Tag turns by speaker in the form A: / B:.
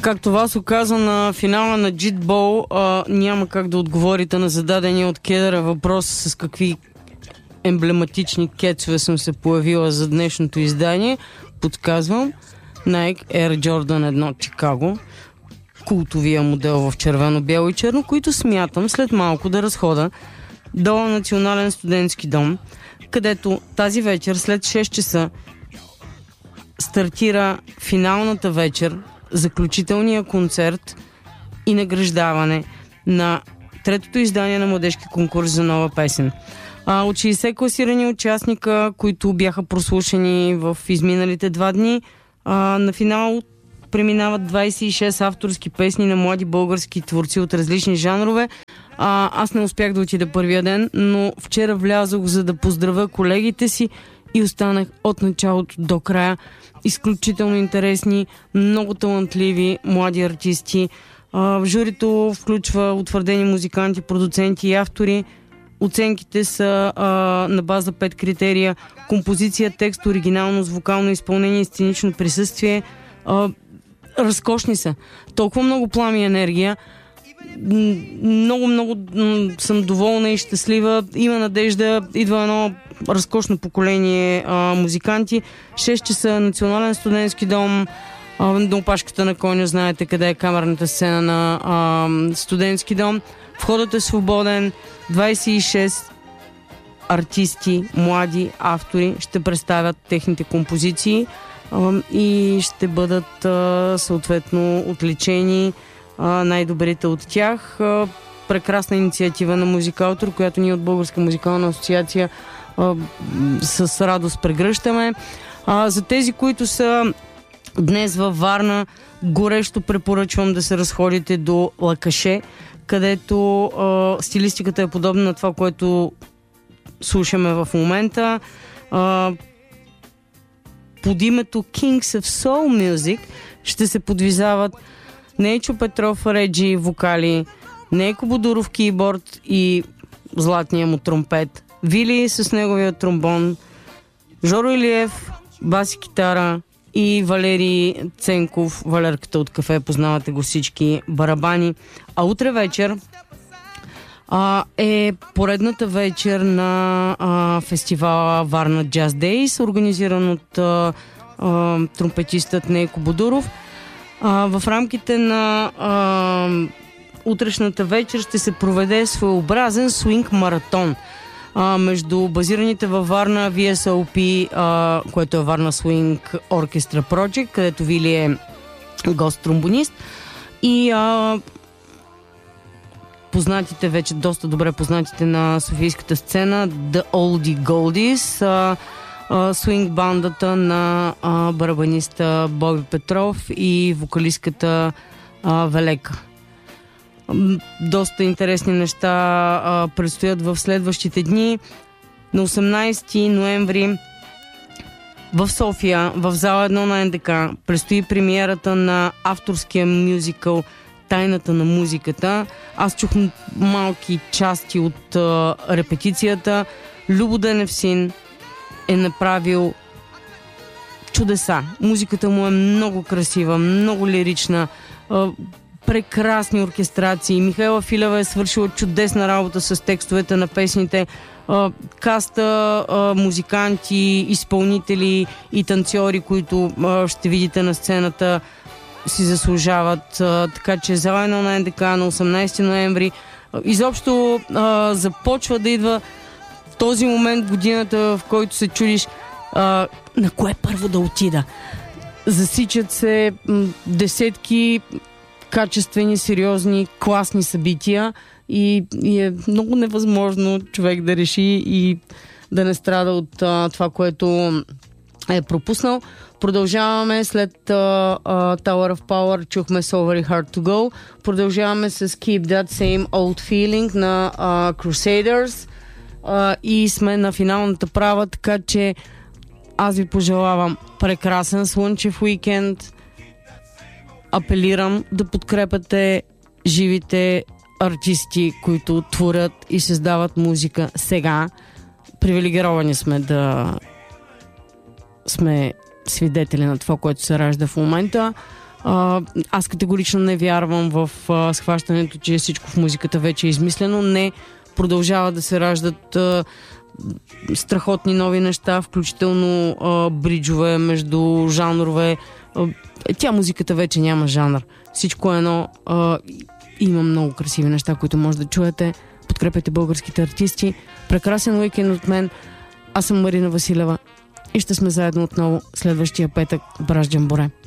A: Както вас оказа на финала на Джитбол, няма как да отговорите на зададения от Кедъра въпрос с какви емблематични кецове съм се появила за днешното издание. Подсказвам: Nike Air Jordan 1 Чикаго, култовия модел в червено, бяло и черно, които смятам след малко да разхода до Национален студентски дом, където тази вечер след 6 часа стартира финалната вечер, заключителния концерт и награждаване на третото издание на младежки конкурс за нова песен. От 60 класирани участника, които бяха прослушани в изминалите 2 дни, на финал преминават 26 авторски песни на млади български творци от различни жанрове. Аз не успях да отида първия ден, но вчера влязох, за да поздравя колегите си и останах от началото до края. Изключително интересни, много талантливи млади артисти. В журито включва утвърдени музиканти, продуценти и автори. Оценките са на база 5 критерия: композиция, текст, оригиналност, вокално изпълнение и сценично присъствие. Разкошни са. Толкова много пламя и енергия. Много съм доволна и щастлива. Има надежда. Идва едно разкошно поколение музиканти. 6 часа Национален студентски дом, до опашката на коня, знаете къде е камерната сцена на студентски дом. Входът е свободен. 26 артисти, млади автори ще представят техните композиции и ще бъдат съответно отличени най-добрите от тях. Прекрасна инициатива на Музикаутор, която ние от Българска музикална асоциация с радост прегръщаме. За тези, които са днес във Варна, горещо препоръчвам да се разходите до Лакаше, където стилистиката е подобна на това, което слушаме в момента. Под името Kings of Soul Music ще се подвизават Нейчо Петров, реджи, вокали, Нейко Бодуров, кейборд и златния му тромпет, Вили с неговия тромбон, Жоро Илиев, бас и китара и Валерий Ценков, Валерката от кафе, познавате го всички, барабани. А утре вечер е поредната вечер на фестивала Варна Jazz Days, организиран от тромпетистът Нейко Бодуров. В рамките на утрешната вечер ще се проведе своеобразен свинг маратон между базираните във Варна VSOP, което е Варна Swing Orchestra Project, където Вили е гост-тромбонист, и познатите, вече доста добре познатите на софийската сцена The Oldie Goldies, свинг бандата на барабаниста Боби Петров и вокалистката Велека. Доста интересни неща предстоят в следващите дни. На 18 ноември в София, в зала 1 на НДК, предстои премиерата на авторския мюзикъл Тайната на музиката. Аз чух малки части от репетицията. Любо Деневсин е направил чудеса. Музиката му е много красива, много лирична, прекрасни оркестрации. Михайла Филева е свършила чудесна работа с текстовете на песните. Каста музиканти, изпълнители и танцори, които ще видите на сцената, си заслужават. Така че зала 1 на НДК на 18 ноември изобщо започва да идва в този момент годината, в който се чудиш на кое първо да отида. Засичат се десетки качествени, сериозни, класни събития и е много невъзможно човек да реши и да не страда от това, което е пропуснал. Продължаваме след Tower of Power, чухме So Very Hard to Go. Продължаваме с Keep That Same Old Feeling на Crusaders и сме на финалната права, така че аз ви пожелавам прекрасен слънчев уикенд. Апелирам да подкрепяте живите артисти, които творят и създават музика сега. Привилегировани сме да сме свидетели на това, което се ражда в момента. Аз категорично не вярвам в схващането, че всичко в музиката вече е измислено. Не, продължава да се раждат страхотни нови неща, включително бриджове между жанрове. Тя музиката вече няма жанр. Всичко е едно. Има много красиви неща, които може да чуете. Подкрепете българските артисти. Прекрасен уикенд от мен. Аз съм Марина Василева и ще сме заедно отново следващия петък в Бражджан Боре.